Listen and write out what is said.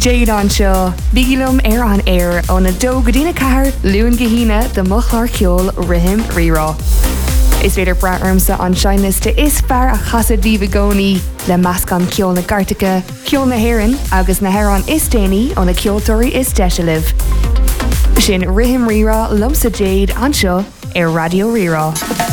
Jade an seo, bígilum an air ó na dó go dtína cahar luúin gahíine de mochlar ceol rihim rirá. Is féidir braarmsa an seinliste is fear a chasad bhí gcónaí le measc an ceol na Gartacha, ceol na Héireann agus na Héireann is déanaí ó na ceoltóirí is deisialah. Sin rihim rirá lumsa Jade an seo ar Radio Rirá.